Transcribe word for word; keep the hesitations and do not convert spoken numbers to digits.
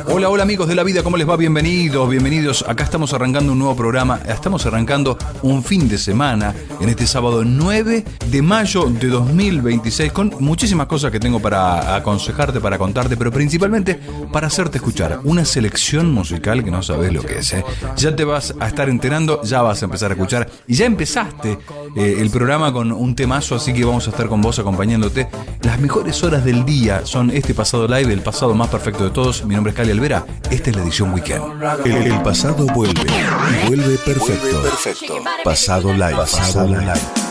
Hola, hola amigos de la vida, ¿cómo les va? Bienvenidos, bienvenidos. Acá estamos arrancando un nuevo programa. Estamos arrancando un fin de semana en este sábado nueve de mayo de dos mil veintiséis con muchísimas cosas que tengo para aconsejarte, para contarte, pero principalmente para hacerte escuchar una selección musical que no sabes lo que es, ¿eh? Ya te vas a estar enterando, ya vas a empezar a escuchar y ya empezaste eh, el programa con un temazo, así que vamos a estar con vos acompañándote. Las mejores horas del día son este pasado live, el pasado más perfecto de todos. Mi nombre es Cali Alvera, esta es la edición Weekend. El, el pasado vuelve y vuelve perfecto. Pasado live. Pasado live.